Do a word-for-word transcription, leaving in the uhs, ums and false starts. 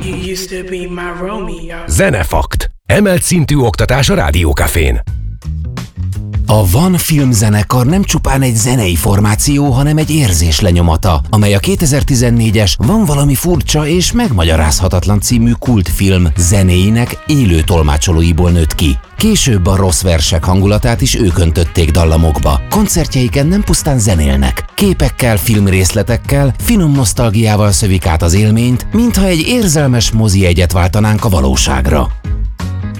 You used to be my Romeo. Zenefakt. Emelt szintű oktatás a Rádió Cafén. A Van filmzenekar nem csupán egy zenei formáció, hanem egy érzés lenyomata, amely a kétezer-tizennégyes Van valami furcsa és megmagyarázhatatlan című kultfilm zenéinek élő tolmácsolóiból nőtt ki. Később a rossz versek hangulatát is ők öntötték dallamokba. Koncertjeiken nem pusztán zenélnek, képekkel, filmrészletekkel, finom nosztalgiával szövik át az élményt, mintha egy érzelmes mozi jegyet váltanánk a valóságra.